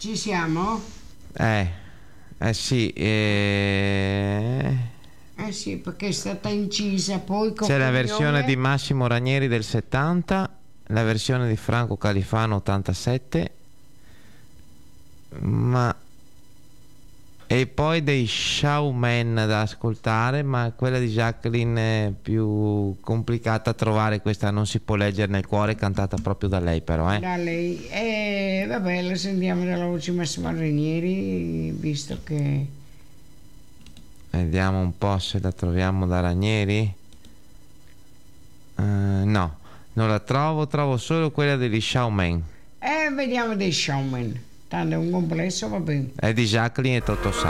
Ci siamo? Sì, Sì, perché è stata incisa poi con c'è la versione copione. di Massimo Ranieri del 70, la versione di Franco Califano 87, ma e poi dei Showman da ascoltare, ma quella di Jacqueline è più complicata a trovare, questa non si può leggere nel cuore, è cantata proprio da lei però, Da lei. E vabbè, la sentiamo dalla voce Massimo Ranieri, visto che... Vediamo un po' se la troviamo da Ranieri. No, non la trovo solo quella degli Showman. Vediamo dei Showman. Tanto è un complesso, va bene. È di Jacqueline e Totò